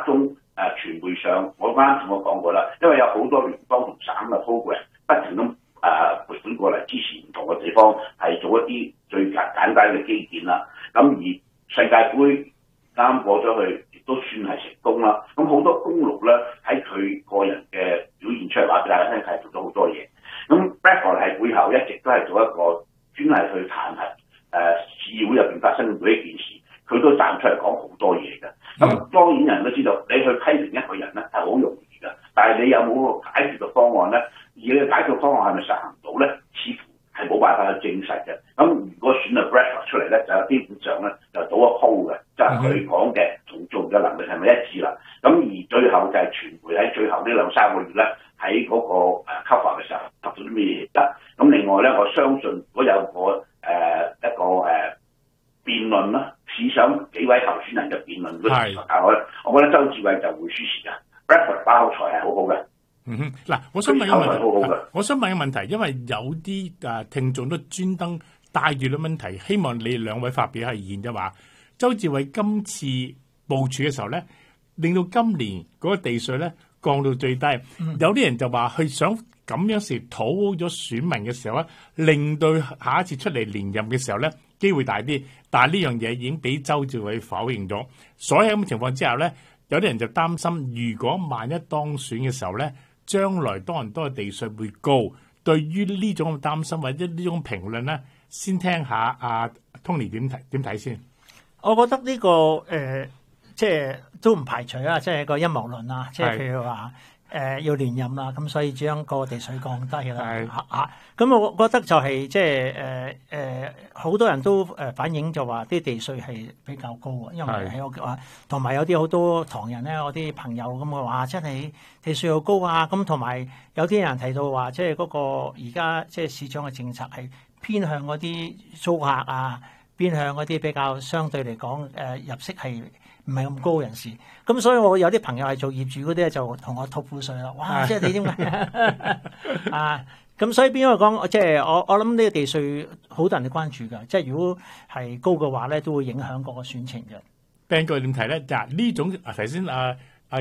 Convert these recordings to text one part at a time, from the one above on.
中傳媒上，我啱同我講過啦，因為有好多聯邦同省嘅 program 不停咁撥款過嚟支持唔同嘅地方，係做一啲最簡單嘅基建啦。咁而世界盃啱過咗去，亦都算係成功啦。咁好多公鹿咧喺佢個人嘅表現出嚟話俾大家聽，係做咗好多嘢。咁 Bradford 係背後一直都係做一個專係去彈劾市議會入邊發生嘅每一件事，佢都站出嚟講好多嘢嘅。咁當然人都知道，你去批評一個人咧係好容易嘅，但係你有冇個解決嘅方案咧？而你嘅解決方案係咪實行到咧？似乎係冇辦法去證實嘅。咁如果選咗 Bradford 出嚟咧，就基本上咧就賭一鋪嘅，即係佢講嘅同做嘅能力係咪一致啦？咁而最後就係傳媒喺最後呢2-3個月咧，喺嗰個cover 嘅時候拍咗啲咩嘢得？咁另外咧，我相信如果有一個辯論啦，試想幾位候選人嘅辯論嗰時候咧，我覺得周志偉就會輸蝕嘅。Bradford 把口才係好好嘅。 嗱，我想問一個問題，因為有啲聽眾都專登帶住啲問題，希望你兩位發表下意見，就話周志偉今次部署嘅時候咧，令到今年嗰個地稅咧降到最低。有啲人就話佢想咁樣時討好咗選民嘅時候咧，令到下一次出嚟連任嘅時候咧機會大啲。但係呢樣嘢已經俾周志偉否認咗。所以咁嘅情況之下咧，有啲人就擔心，如果萬一當選嘅時候咧，將來多倫多嘅地稅會高。對於呢種擔心或者呢種評論咧，先聽下阿 Tony 點睇先。 我覺得呢個即係都唔排除啦，即係個陰謀論啦，即係譬如話要連任啦，咁所以將個地稅降低啦。咁我覺得就係即係好多人都反映就話啲地稅係比較高啊，因為喺我話同埋有啲好多唐人咧，我啲朋友咁嘅話真係地稅好高啊。咁同埋有啲人提到話，即係嗰個而家即係市長嘅政策係偏向嗰啲租客啊，偏向嗰啲比較相對嚟講入息係唔係咁高嘅人士。咁所以我有啲朋友係做業主嗰啲咧，就同我吐苦水啦。哇！即係你點解啊？咁所以邊個講？即係我諗呢個地稅好多人都關注㗎。即係如果係高嘅話咧，都會影響嗰個選情嘅。 Ben 哥點睇咧？就呢種頭先阿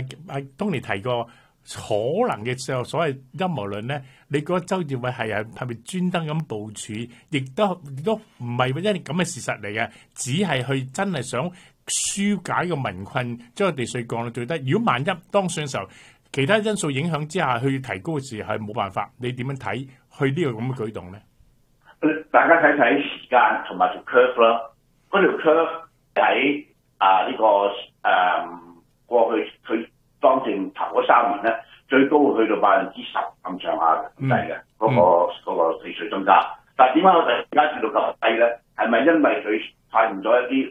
Tony 提過可能嘅所謂陰謀論咧，你覺得周志偉係咪專登咁部署？亦都唔係因為咁嘅事實嚟嘅，只係去真係想紓解個民困，將個地稅降到最低。如果萬一當選嘅時候，其他因素影響之下去提高嘅時係冇辦法，你點樣睇去呢個咁嘅舉動咧？ 大家睇睇時間同埋條 curve 啦。嗰條 curve 喺呢個過去佢當政頭嗰3年咧，最高會去到10%咁上下嘅咁計嘅嗰個地稅增加。但係點解我哋而家跌到咁低咧？係咪因為佢發現咗一啲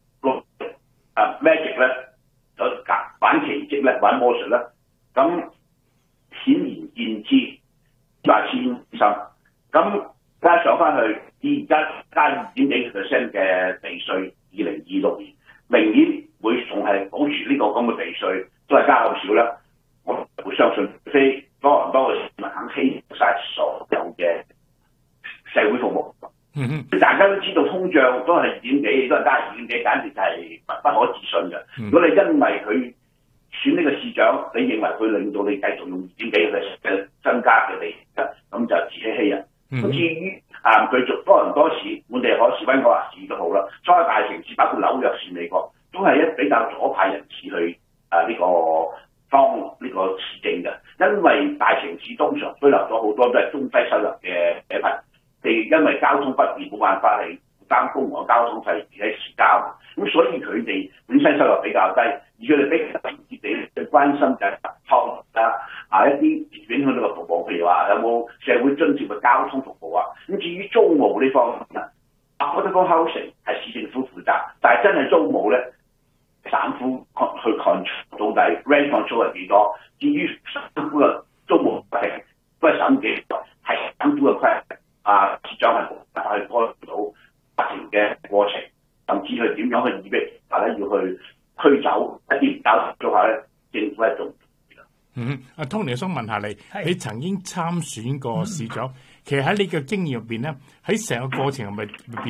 magic 咧，有玩奇蹟咧，玩魔術咧？咁顯然見之，話千心。咁加上翻去，而家加2.幾%嘅地稅，2026年明顯會仲係保持呢個咁嘅地稅，都係加好少啦。我會相信，非多倫多嘅市民肯犧牲晒所有嘅社會服務。大家都知道通脹都係2.幾，都係加2.幾，簡直就係不可置信嘅。如果你因為佢選呢個市長，你認為佢令到你繼續用2.幾嘅增加嘅地，咁就自欺欺人。咁至於佢做多倫多市、本地可市、溫哥華市都好啦，所有大城市包括紐約市、美國都係一比較左派人士去呢個當呢個市政嘅，因為大城市通常居留咗好多都係中低收入嘅社群，因為交通不便冇辦法係負擔公共交通費而喺市郊，咁所以佢哋本身收入比較低，而佢哋比較直接地最關心就係託一啲影響到個服務，譬如話有冇社會津貼嘅交通服務啊。咁至於租務呢方面，affordable housing 係市政府負責，但係真係租務咧，省府去 control 到底 rent control 係幾多？至於省府嘅租務係都係省幾多？係省府嘅規例。市長係冇辦法去干預到法庭嘅過程，甚至佢點樣去議逼，或者要去驅走一啲唔交租客咧，政府係做。 阿 Tony 想問下你，你曾經參選過市長，其實喺你嘅經驗入邊咧，喺成個過程入邊咧，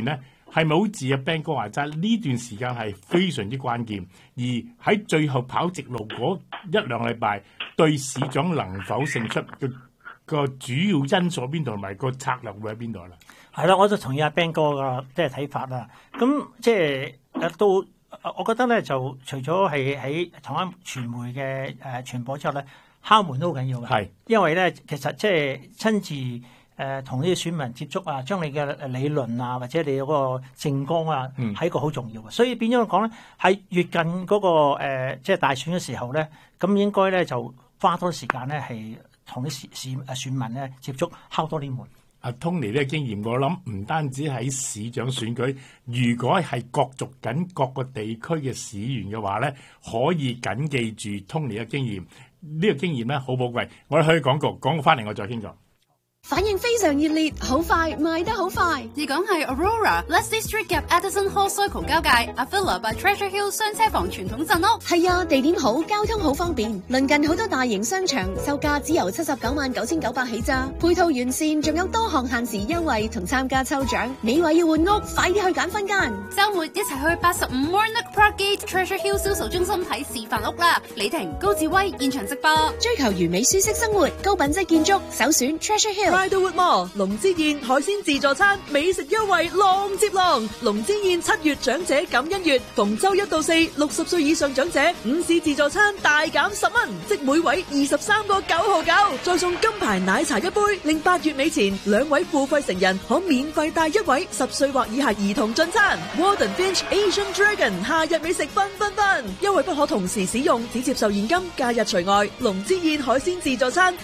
係咪好似阿 Ben 哥話齋呢段時間係非常之關鍵，而喺最後跑直路嗰1-2禮拜對市長能否勝出個主要因素喺邊度，同埋個策略會喺邊度啦？係啦，我就同意阿 Ben 哥嘅即係睇法啦。咁即係到我覺得咧，就除咗係喺台灣傳媒嘅傳播之後咧，敲門都好緊要嘅。係，因為咧其實即係親自同呢啲選民接觸啊，將你嘅理論啊或者你嗰個政綱啊，係一個好重要嘅。所以變咗講咧，喺越近嗰個即係大選嘅時候咧，咁應該咧就花多時間咧係同啲選民咧接觸，敲多啲門。阿 Tony 呢個經驗，我諗唔單止喺市長選舉，如果係角逐緊各個地區嘅市員嘅話咧，可以緊記住 Tony 嘅經驗。呢個經驗咧好寶貴。我哋去廣告翻嚟，我再傾過。 反應非常熱烈，好快賣得好快。你講係 Aurora、Leslie Street 及 Addison Hall Circle 交界 Avila by Treasure Hill 雙車房傳統鎮屋。係啊，地點好，交通好方便，鄰近好多大型商場，售價只由799900起咋。配套完善，仲有多項限時優惠同參加抽獎。你話要換屋，快啲去揀分間。周末一齊去85 Warnock Park Gate Treasure Hill 銷售中心睇示範屋啦。李婷、高志威現場直播。追求完美舒適生活，高品質建築，首選 Treasure Hill。 Riderwood Mall 龍之宴海鮮自助餐美食優惠浪接浪，龍之宴7月長者感恩月，逢周1到4 60歲以上長者午市自助餐大減10蚊，即每位23個9.99，再送金牌奶茶一杯，令8月尾前2位付費成人可免費帶1位10歲或以下兒童進餐。Warden Finch Asian Dragon 夏日美食繽紛紛，優惠不可同時使用，只接受現金，假日除外。龍之宴海鮮自助餐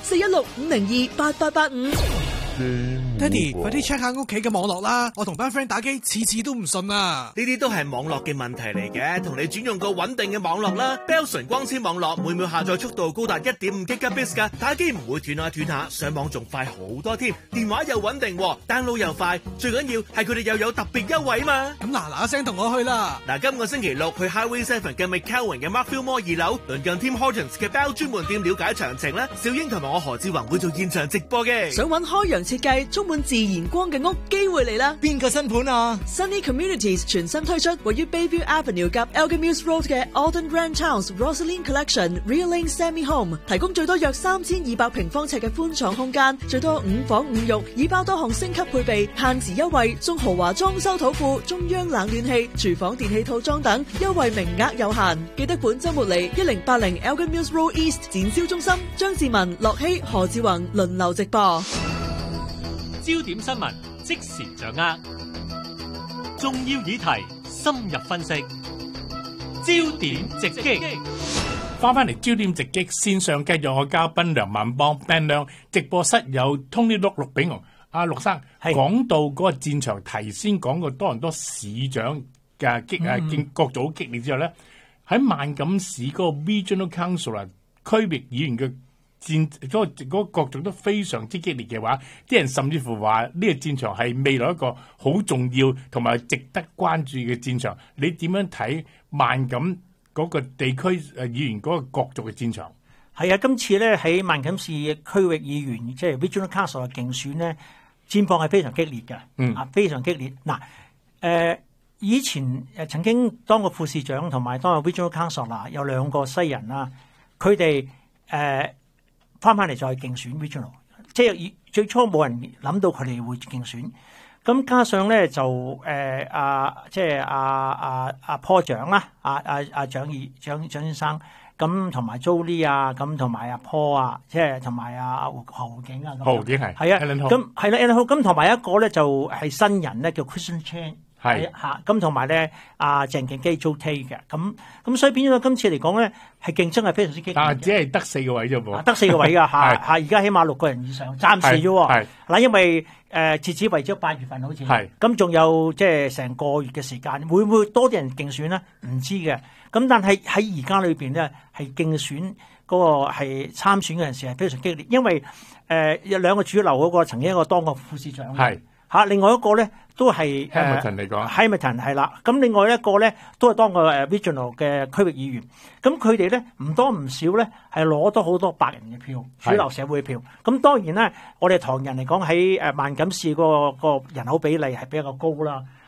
416-502-8885。 爹哋，快啲 check 下屋企嘅網絡啦！我同班 friend 打機，次次都唔順啊！ 呢啲都係網絡嘅問題嚟嘅，同你轉用個穩定嘅網絡啦。Bell 純光纖網絡每秒下載速度高達 1.5 Gbps 噶，打機唔會斷下斷下，上網仲快好多添。電話又穩定，download 又快，最緊要係佢哋又有特別優惠嘛！ 咁嗱聲同我去啦！ 今個星期6去 Highway 7嘅 McCowan 嘅 Markfield Mall 2樓，鄰近 Tim Hortons 嘅 Bell 專門店了解詳情啦。小英同埋我何志宏會做現場直播嘅。 想揾開揚設計充滿自然光嘅屋，機會嚟啦！ 邊個新盤啊 ？Sunny Communities 全新推出位於 Bayview Avenue 及 Elgin Mills Road 嘅 Alden Ranch House Rosaline Collection Real Lane Semi Home， 提供最多約3200平方尺嘅寬敞空間，最多5房5浴，已包多項升級配備，限時優惠送豪華裝修土庫、中央冷暖氣、廚房電器套裝等，優惠名額有限。記得本週末嚟1080 Elgin Mills Road East 展銷中心，張志文、樂希、何志宏輪流直播。 焦點新聞即時掌握，重要議題深入分析，焦點直擊。 翻嚟焦點直擊，線上繼續我嘉賓梁萬邦 Ben 亮，直播室有 Tony 陸炳雄。阿陸生講到嗰個戰場，提先講過多倫多市長嘅角逐激烈之後咧，喺萬錦市嗰個 Regional Council 區域議員嘅嗰個角逐都非常之激烈嘅話，啲人甚至乎話呢個戰場係未來一個好重要同埋值得關注嘅戰場。你點樣睇萬錦嗰個地區議員嗰個角逐嘅戰場？ 係啊，今次咧喺萬錦市區域議員即係 Regional Council 嘅競選咧，戰況係非常激烈嘅，非常激烈。嗱，以前曾經當過副市長同埋當過 Regional Council 有兩個西人啦，佢哋翻嚟再競選 Regional， 即係最初冇人諗到佢哋會競選，咁加上咧就即係阿坡長啦，蔣先生，咁同埋 Jolie 啊，咁同埋阿坡啊，即係同埋阿侯景啊， 侯景係啊，咁係啦 Alan Ho， 咁同埋一個咧就係新人咧叫 Christian Chan。係嚇，咁同埋咧，阿鄭敬基 Joe Tay 嘅，咁所以變咗今次嚟講咧，係競爭係非常之激烈。但係只係得4個位啫噃， 得4個位㗎嚇，而家起碼6個人以上，暫時啫喎。嗱，因為截止為咗8月份好似，咁仲有即係成個月嘅時間，會唔會多啲人競選咧？唔知嘅。咁但係喺而家裏邊咧，係競選嗰個係參選嘅人士係非常激烈，因為有兩個主流嗰個曾經一個當過副市長。另外一個咧都係 Hamilton 嚟講 Hamilton 係啦，咁另外一個咧都係當過Regional 嘅區域議員，咁佢哋咧唔多唔少咧係攞到好多白人嘅票，主流社會嘅票。咁當然咧，我哋唐人嚟講喺萬錦市個人口比例係比較高啦。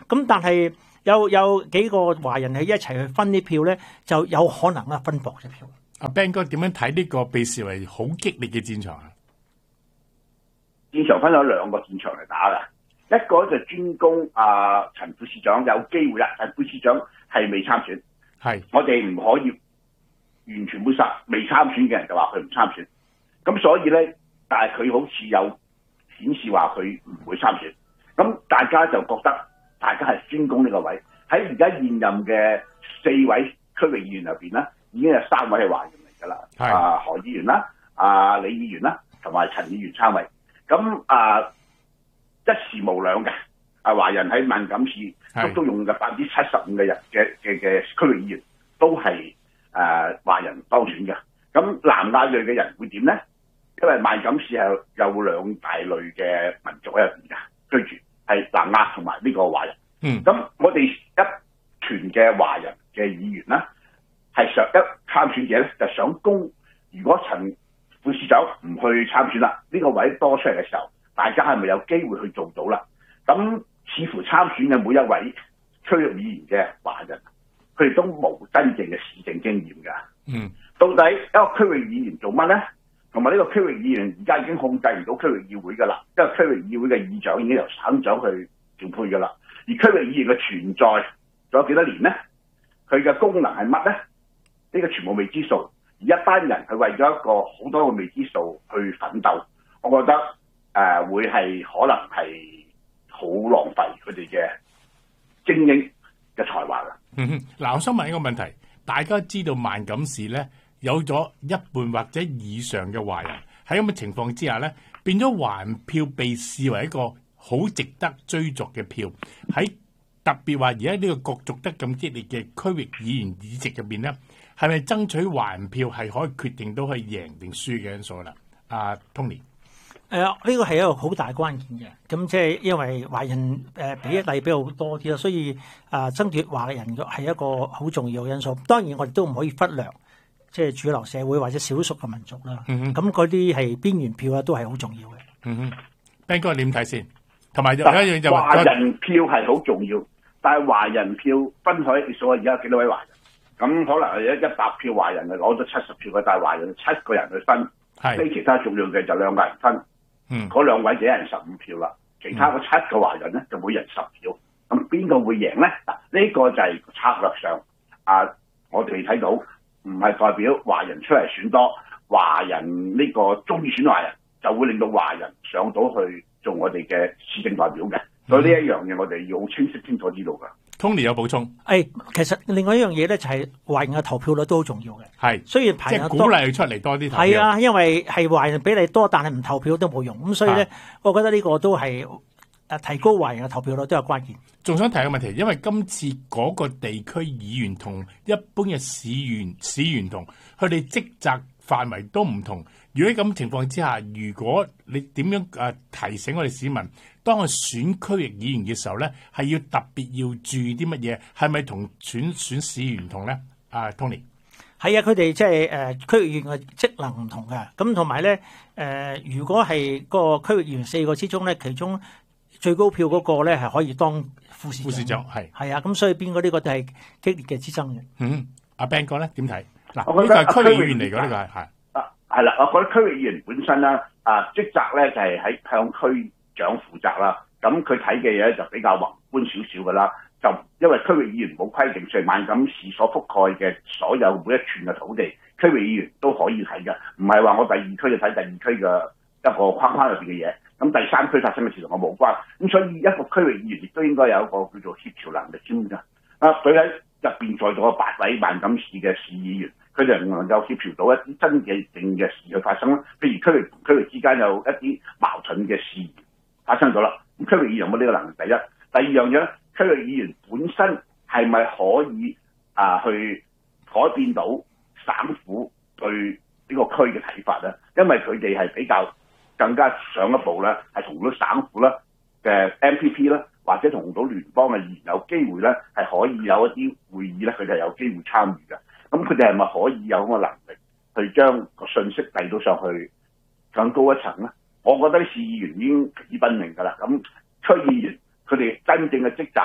咁但係有幾個華人係一齊去分啲票咧，就有可能啦分薄隻票。 阿 Ben 哥點樣睇呢個被視為好激烈嘅戰場啊？ 戰場分咗兩個戰場嚟打㗎，一個就專攻陳副市長有機會啦，陳副市長係未參選， 係我哋唔可以完全抹殺未參選嘅人就話佢唔參選，咁所以咧，但係佢好似有顯示話佢唔會參選，咁大家就覺得大家係專攻呢個位。喺而家現任嘅4位區域議員入邊咧，已經有3位係華人嚟㗎啦，何議員啦、李議員啦，同埋陳議員參位。咁一時無兩嘅華人喺萬錦市都用嘅75%嘅人嘅區域議員都係華人當選嘅。咁南亞裔嘅人會點咧？因為萬錦市係有2大類嘅民族喺入邊嘅居住，係南亞同埋呢個華人。咁我哋一團嘅華人嘅議員啦，係想一參選者咧就想攻，如果陳副市長唔去參選啦，呢個位多出嚟嘅時候，大家係咪有機會去做到啦？咁似乎參選嘅每一位區域議員嘅華人，佢哋都冇真正嘅市政經驗㗎。到底一個區域議員做乜咧？同埋呢個區域議員而家已經控制唔到區域議會㗎啦，因為區域議會嘅議長已經由省長去調配㗎啦。而區域議員嘅存在仲有幾多年咧？佢嘅功能係乜咧？呢個全部未知數。而一班人係為咗一個好多個未知數去奮鬥，我覺得會係可能係好浪費佢哋嘅精英嘅才華㗎。 嗱，我想問一個問題，大家知道萬錦市咧有咗一半或者以上嘅華人，喺咁嘅情況之下咧，變咗華人票被視為一個好值得追逐嘅票。喺特別話而家呢個角逐得咁激烈嘅區域議員議席入邊咧，係咪爭取華人票係可以決定到係贏定輸嘅因素啦？Tony， 呢個係一個好大關鍵嘅。咁即係因為華人比例比較多啲啦，所以爭奪華人係一個好重要嘅因素。當然我哋都唔可以忽略即係主流社會或者少數嘅民族啦。咁嗰啲係邊緣票啊，都係好重要嘅。 Ben 哥點睇先？同埋有一樣就華人票係好重要，但係華人票分開，你數下而家幾多位華人？咁可能係100票華人係攞咗70票嘅，但係華人7個人去分，非其他重要嘅就2個人分。嗰2位就一人15票啦，其他嗰7個華人咧就每人10票。咁邊個會贏咧？嗱，呢個就係策略上我哋睇到唔係代表華人出嚟選多，華人呢個中意選華人就會令到華人上到去做我哋嘅市政代表嘅。所以呢一樣嘢我哋要好清楚知道㗎。 Tony 有補充？ 其實另外一樣嘢咧就係華人嘅投票率都好重要嘅。 係， 雖然排即係鼓勵出嚟多啲投票。 係啊，因為係華人比例多，但係唔投票都冇用。咁所以咧，我覺得呢個都係提高華人嘅投票率都有關鍵。 仲想提個問題，因為今次嗰個地區議員同一般嘅市員同佢哋職責範圍都唔同。如果咁情況之下，如果你點樣提醒我哋市民，當佢選區域議員嘅時候咧，係要特別要注意啲乜嘢？係咪同選市議員唔同咧？Tony， 係啊，佢哋即係區域議員嘅職能唔同嘅。咁同埋咧如果係個區域議員4個之中咧，其中最高票嗰個咧係可以當副市長。係啊，咁所以邊個呢個都係激烈嘅之爭嘅。 阿 Ben 哥咧點睇？嗱，呢個係區域議員嚟㗎，呢個係係啦，我覺得區域議員本身咧職責咧就係喺向區長負責啦。咁佢睇嘅嘢就比較宏觀少少㗎啦。就因為區域議員冇規定，所以萬錦市所覆蓋嘅所有每一寸嘅土地，區域議員都可以睇嘅。唔係話我第2區就睇第2區嘅一個框框入邊嘅嘢。咁第3區發生嘅事同我冇關。咁所以一個區域議員亦都應該有一個叫做協調能力先㗎。佢喺入邊在座嘅8位萬錦市嘅市議員，佢哋能夠協調到一啲真正嘅事去發生啦。譬如區域同區域之間有一啲矛盾嘅事發生咗啦，咁區域議員有冇呢個能力？第一，第二樣嘢咧，區域議員本身係咪可以去改變到省府對呢個區嘅睇法咧？因為佢哋係比較更加上一步咧，係同到省府啦嘅 MPP 啦，或者同到聯邦嘅議員有機會咧，係可以有一啲會議咧，佢哋係有機會參與嘅。咁佢哋係咪可以有咁嘅能力去將個信息遞到上去更高一層咧？我覺得啲市議員已經疲於奔命㗎啦。咁區議員佢哋真正嘅職責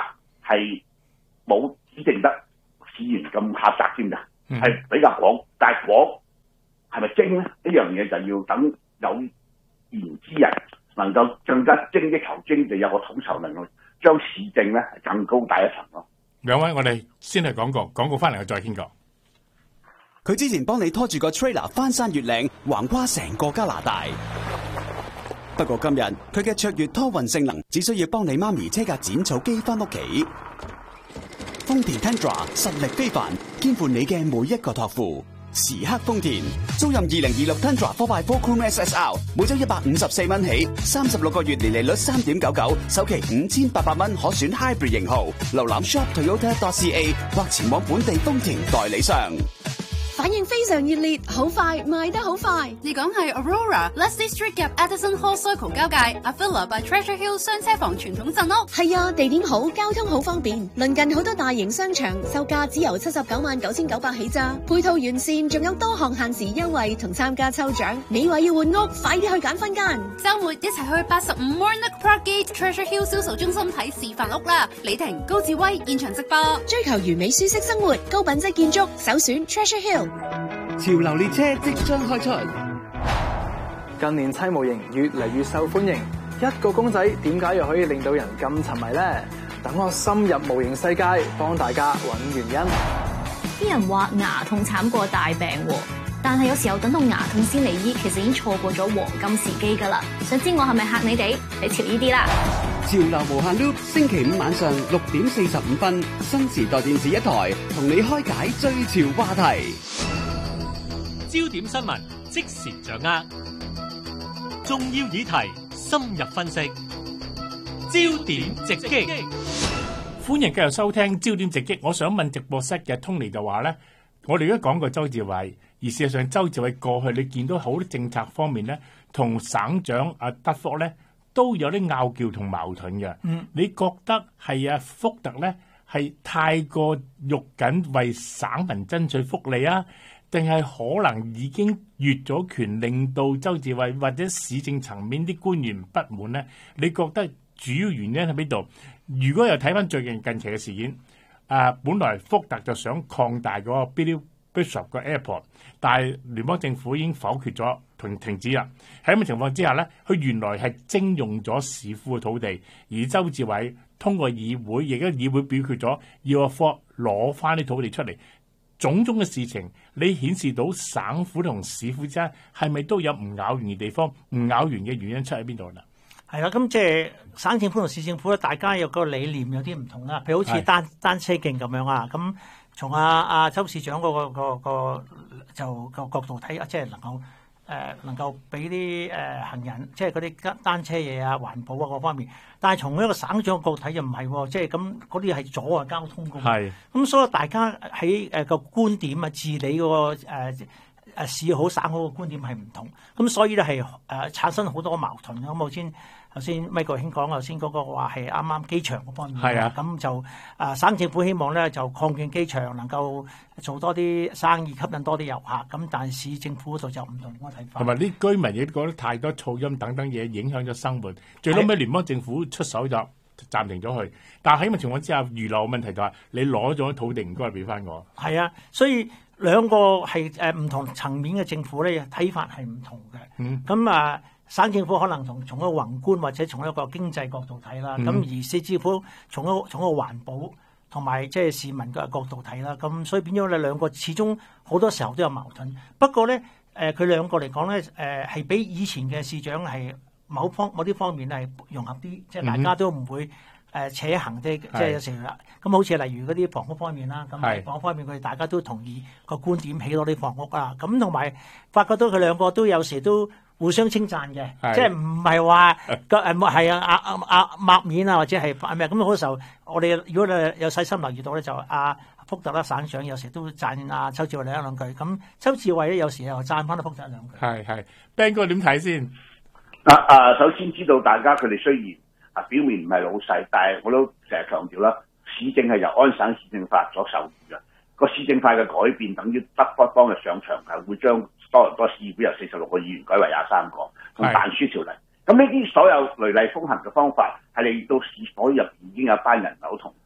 係冇指定得市員咁狹窄先㗎，係比較廣，但係廣係咪精咧？呢樣嘢就要等有言之人能夠更加精益求精，就有個統籌能力，將市政咧更高大一層咯。 兩位，我哋先係廣告翻嚟我再傾過。 佢之前幫你拖住個 trailer 翻山越嶺，橫跨成個加拿大。不過今日佢嘅卓越拖運性能，只需要幫你媽咪車架剪草機翻屋企。豐田 Tundra 實力非凡，肩負你嘅每一個託付。時刻豐田，租賃2026 Tundra 4x4 Chrome SSR， 每周154蚊起，36個月年利率3.99%，首期5800蚊可選 Hybrid 型號。瀏覽 shop.toyota.ca 或前往本地豐田代理商。 反應非常熱烈，好快賣得好快。你講係 Aurora、Leslie Street 夾 Addison Hall Circle 交界 Avila by Treasure Hill 雙車房傳統鎮屋。係啊，地點好，交通好方便，鄰近好多大型商場，售價只由799900起咋。配套完善，仲有多項限時優惠同參加抽獎。你話要換屋，快啲去揀分間。週末一齊去85 Mornock Park Gate Treasure Hill 銷售中心睇示範屋啦。李婷、高志威現場直播。追求完美舒適生活，高品質建築，首選 Treasure Hill。 潮流列車即將開出，近年砌模型越嚟越受歡迎。一個公仔點解又可以令到人咁沉迷呢？等我深入模型世界，幫大家揾原因。 啲人話牙痛慘過大病喎，但係有時候等到牙痛先嚟醫，其實已經錯過咗黃金時機㗎啦。想知我係咪嚇你哋？你潮呢啲啦！ 潮流無限 loop， 星期五晚上6點45分，新時代電視一台，同你開解最潮話題。 焦點新聞即時掌握，重要議題深入分析，焦點直擊。 歡迎繼續收聽焦點直擊。我想問直播室嘅 Tony 就話咧，我哋而家講過周志偉，而事實上周志偉過去你見到好多政策方面咧，同省長阿德福咧都有啲拗撬同矛盾嘅。你覺得係阿福特咧係太過肉緊為省民爭取福利啊？定係可能已經越咗權，令到周志偉或者市政層面啲官員不滿咧？你覺得主要原因喺邊度？如果又睇翻最近期嘅事件，本來福特就想擴大嗰個 Billy Bishop 個 airport， 但係聯邦政府已經否決咗同停止啦。喺咁嘅情況之下咧，佢原來係徵用咗市府嘅土地，而周志偉通過議會，亦都議會表決咗要阿福攞翻啲土地出嚟。種種嘅事情，你顯示到省府同市府之間係咪都有唔咬完嘅地方？唔咬完嘅原因出喺邊度啦？ 係啦，咁即係省政府同市政府咧，大家有個理念有啲唔同啦。譬如好似單車徑咁樣啊，咁從阿周市長個角度睇，即係能夠俾啲行人，即係嗰啲單車嘢啊、環保啊嗰方面。但係從一個省長角度睇又唔係喎，即係咁嗰啲係阻礙交通嘅。係咁，所以大家喺個觀點啊、治理嗰個市好省好嘅觀點係唔同，咁所以咧係產生好多矛盾。咁頭先 Michael 兄講頭先嗰個話係啱啱機場嗰方面，係啊，咁就省政府希望咧就擴建機場，能夠做多啲生意，吸引多啲遊客。咁但係市政府嗰度就唔同嗰個睇法。同埋啲居民亦覺得太多噪音等等嘢影響咗生活，最後尾聯邦政府出手就暫停咗佢。但係喺咁嘅情況之下，預留問題就係你攞咗土地唔該俾翻我。係啊，所以兩個係唔同層面嘅政府咧睇法係唔同嘅。咁省政府可能從一個宏觀或者從一個經濟角度睇啦，咁而市政府從一個環保同埋即係市民嘅角度睇啦，咁所以變咗你兩個始終好多時候都有矛盾。不過咧，佢兩個嚟講咧，係比以前嘅市長係某啲方面係融合啲，即係大家都唔會扯行即係有時啦。咁好似例如嗰啲房屋方面啦，咁房屋方面佢哋大家都同意個觀點，起多啲房屋啊。咁同埋發覺到佢兩個都有時都互相稱讚嘅，即係唔係話係抹面啊，或者係咩咁？好多時候我哋如果你有細心留意到咧，就福特啦省長有時都讚周志偉一兩句，咁周志偉咧有時又讚翻福特一兩句。係 Ben 哥點睇先？ 首先知道大家佢哋雖然表面唔係老細，但係我都成日強調啦，市政係由安省市政法所授予嘅。個市政法嘅改變等於德福當日上場係會將多倫多市議會由46個議員改為23個，同彈書條例。咁呢啲所有雷厲風行嘅方法係令到市府入邊已經有班人口同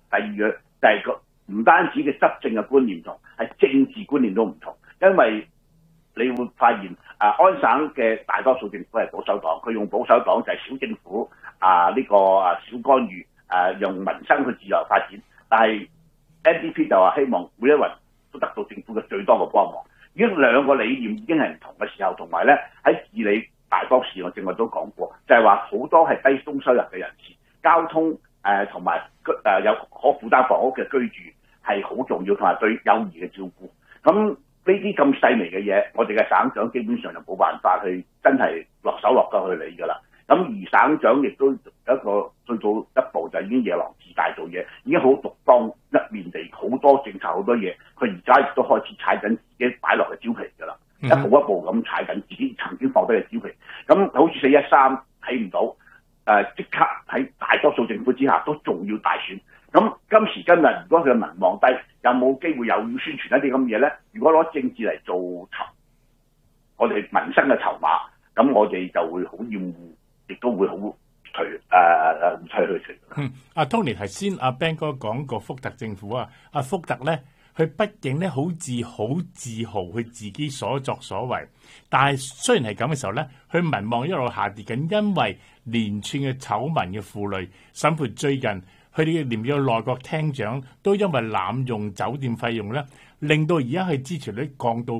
第二樣就係個唔單止嘅執政嘅觀念唔同，係政治觀念都唔同。因為你會發現安省嘅大多數政府係保守黨，佢用保守黨就係小政府小干預用民生去自由發展。但係 NDP 就話希望每一人都得到政府嘅最多嘅幫忙。如果兩個理念已經係唔同嘅時候，同埋咧喺治理大多數，我正話都講過，就係話好多係低中收入嘅人士，交通同埋有可負擔房屋嘅居住係好重要，同埋對幼兒嘅照顧。咁呢啲咁細微嘅嘢，我哋嘅省長基本上就冇辦法去真係落手落腳去理㗎啦。咁而省長亦都有一個去到一步就已經夜郎自大做嘢，已經好獨當一面地，好多政策好多嘢，佢而家亦都開始踩緊自己擺落嘅蕉皮㗎啦，一步一步咁踩緊自己曾經放低嘅蕉皮。咁好似413睇唔到，即刻喺大多數政府之下都仲要大選。咁今時今日，如果佢嘅民望低，有冇機會又要宣傳一啲咁嘢咧？如果攞政治嚟做我哋民生嘅籌碼，咁我哋就會好厭惡，亦都會好退去。 阿 Tony 頭先阿 Ben 哥講過福特政府啊，阿福特咧，佢畢竟咧好自豪佢自己所作所為，但係雖然係咁嘅時候咧，佢民望一路下跌緊，因為連串嘅醜聞嘅負累，甚至最近佢哋連個內閣廳長都因為濫用酒店費用咧，令到而家佢支持率降到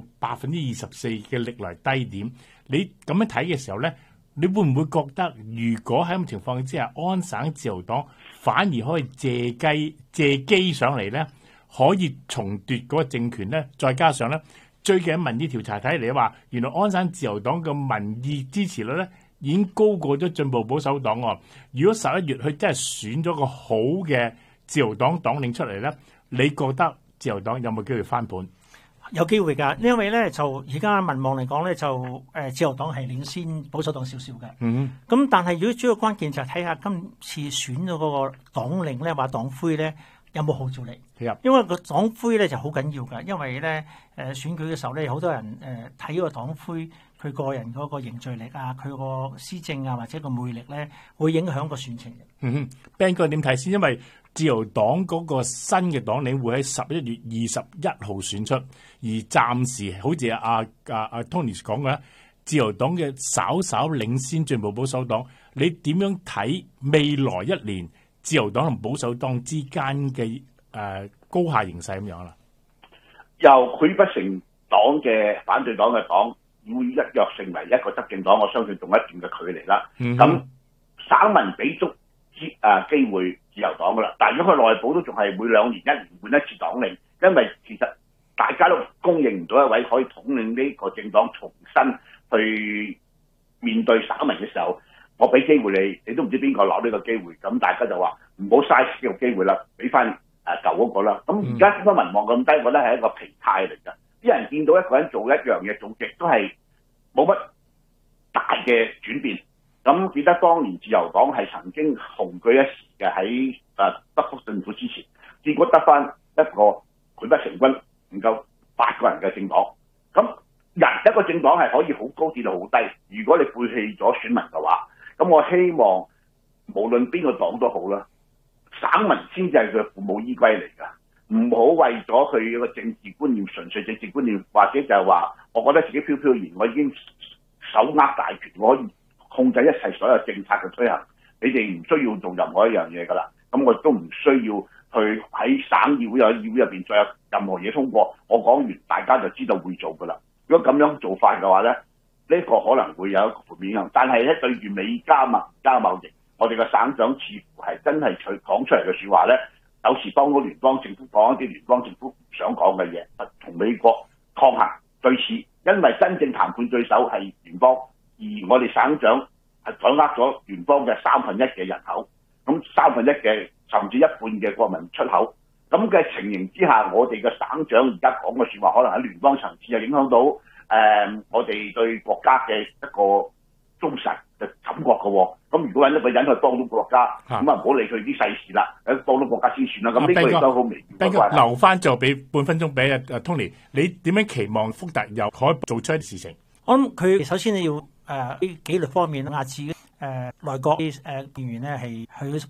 24%嘅歷來低點。你咁樣睇嘅時候咧，你會唔會覺得如果喺咁情況之下，安省自由黨反而可以借機上嚟咧，可以重奪嗰個政權咧？再加上咧，最近民意調查睇嚟話，原來安省自由黨嘅民意支持率咧已經高過咗進步保守黨喎。如果11月佢真係選咗個好嘅自由黨黨領出嚟咧，你覺得自由黨有冇機會翻盤？ 有機會㗎，因為咧就而家民望嚟講咧，就自由黨係領先保守黨少少嘅。咁但係如果主要關鍵就係睇下今次選咗嗰個黨領咧，話黨魁咧有冇號召力？因為個黨魁咧就好緊要㗎，因為咧選舉嘅時候咧，好多人睇個黨魁佢個人嗰個凝聚力啊，佢個施政啊，或者個魅力咧，會影響個選情嘅。 Ben 哥點睇先？因為自由黨嗰個新嘅黨領會喺11月21號選出，而暫時好似阿 Tony 講嘅，自由黨嘅稍稍領先進步保守黨。你點樣睇未來一年自由黨同保守黨之間嘅高下形勢咁樣啦？ 由許不成黨嘅反對黨嘅黨要一躍成為一個執政黨，我相信仲有一段嘅距離啦。咁省民俾足機會自由黨噶啦，但係如果佢內部都仲係每2年1年換一次黨領，因為其實大家都公認唔到一位可以統領呢個政黨重新去面對省民嘅時候，我俾機會你，你都唔知邊個攞呢個機會，咁大家就話唔好嘥呢個機會啦，俾翻舊嗰個啦。咁而家點解民望咁低？我覺得係一個疲態嚟㗎。啲人見到一個人做一樣嘢，做極都係冇乜大嘅轉變。咁記得當年自由黨係曾經雄踞一時嘅喺德福政府之前，結果得翻一個許不成軍，唔夠8個人嘅政黨。咁一個政黨係可以好高跌到好低，如果你背棄咗選民嘅話，咁我希望無論邊個黨都好啦，省民先至係佢父母依歸嚟㗎，唔好為咗佢個政治觀念，純粹政治觀念，或者就係話我覺得自己飄飄然，我已經手握大權，我可以控制一切所有政策嘅推行，你哋唔需要做任何一樣嘢㗎啦。咁我都唔需要去喺省議會、議會入邊再有任何嘢通過。我講完，大家就知道會做㗎啦。如果咁樣做法嘅話咧，呢個可能會有一個負面影響。但係咧，對住美加貿易，我哋嘅省長似乎係真係講出嚟嘅説話咧，有時幫到聯邦政府講一啲聯邦政府唔想講嘅嘢，同美國抗衡對峙。因為真正談判對手係聯邦。而我哋省長係掌握咗聯邦嘅1/3嘅人口，咁1/3嘅甚至1半嘅國民出口，咁嘅情形之下，我哋嘅省長而家講嘅説話，可能喺聯邦層次就影響到我哋對國家嘅一個忠實嘅感覺嘅喎。咁如果揾一個人去幫到國家，咁唔好理佢啲細事啦，幫到國家先算啦。咁呢個亦都好微妙。 留翻就俾半分鐘俾Tony，你點樣期望福特又可以做出一啲事情？ 我諗佢首先你要紀律方面壓制內閣啲議員咧係去花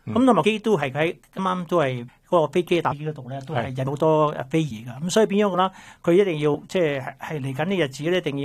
咁同埋機都係喺啱啱都係嗰個飛機打機嗰度咧，都係引好多非議㗎。咁所以變咗我覺得佢一定要即係嚟緊啲日子咧，一定要。